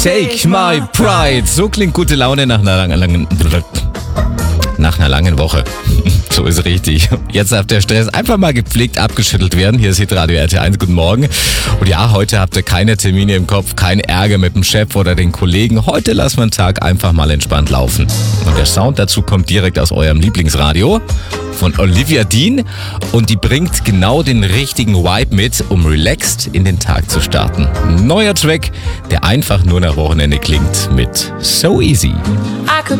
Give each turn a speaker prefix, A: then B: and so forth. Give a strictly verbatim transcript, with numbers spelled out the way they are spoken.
A: Take my pride. So klingt gute Laune nach einer langen, langen nach einer langen Woche. So ist richtig. Jetzt darf der Stress einfach mal gepflegt abgeschüttelt werden. Hier ist Hitradio R T eins. Guten Morgen. Und ja, heute habt ihr keine Termine im Kopf, kein Ärger mit dem Chef oder den Kollegen. Heute lassen wir den Tag einfach mal entspannt laufen. Und der Sound dazu kommt direkt aus eurem Lieblingsradio von Olivia Dean. Und die bringt genau den richtigen Vibe mit, um relaxed in den Tag zu starten. Neuer Track, der einfach nur nach Wochenende klingt mit So Easy.
B: I could